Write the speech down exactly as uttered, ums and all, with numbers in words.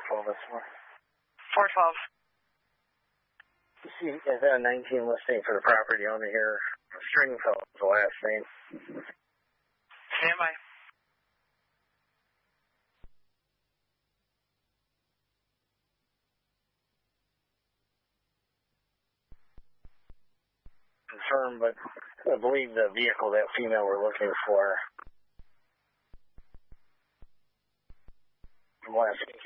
twelve this morning. four twelve. You see, is that a nineteen listing for the property owner here? Stringfellow is the last name. Stand by. Confirm, but I believe the vehicle that female we're looking for from last week